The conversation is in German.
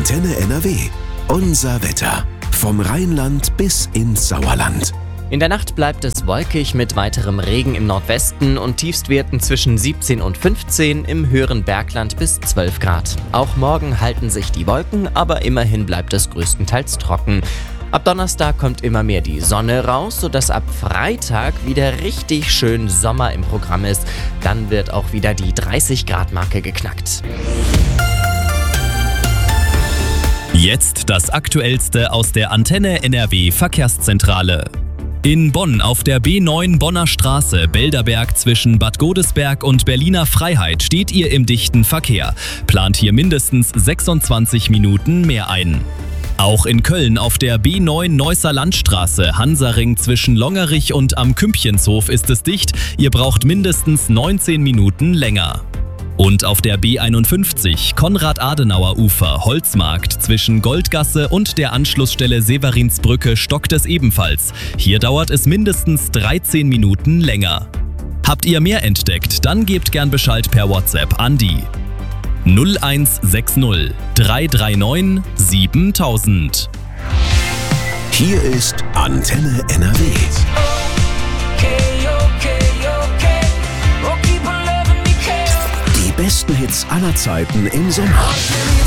Antenne NRW. Unser Wetter. Vom Rheinland bis ins Sauerland. In der Nacht bleibt es wolkig mit weiterem Regen im Nordwesten und Tiefstwerten zwischen 17 und 15, im höheren Bergland bis 12 Grad. Auch morgen halten sich die Wolken, aber immerhin bleibt es größtenteils trocken. Ab Donnerstag kommt immer mehr die Sonne raus, sodass ab Freitag wieder richtig schön Sommer im Programm ist. Dann wird auch wieder die 30-Grad-Marke geknackt. Jetzt das Aktuellste aus der Antenne NRW Verkehrszentrale. In Bonn auf der B9 Bonner Straße, Belderberg zwischen Bad Godesberg und Berliner Freiheit steht ihr im dichten Verkehr. Plant hier mindestens 26 Minuten mehr ein. Auch in Köln auf der B9 Neusser Landstraße, Hansaring zwischen Longerich und am Kümpchenshof ist es dicht. Ihr braucht mindestens 19 Minuten länger. Und auf der B51 Konrad-Adenauer-Ufer, Holzmarkt zwischen Goldgasse und der Anschlussstelle Severinsbrücke stockt es ebenfalls. Hier dauert es mindestens 13 Minuten länger. Habt ihr mehr entdeckt, dann gebt gern Bescheid per WhatsApp an die 0160 339 7000. Hier ist Antenne NRW. Die besten Hits aller Zeiten im Sommer.